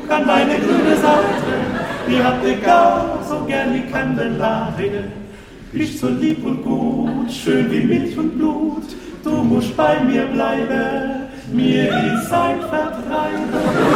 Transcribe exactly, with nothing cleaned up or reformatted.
an meine grüne Seite. Ihr habt ihr gar so gern die Kandelarie. Bist so lieb und gut, schön wie Milch und Blut. Du musst bei mir bleiben, mir die Zeit vertreiben.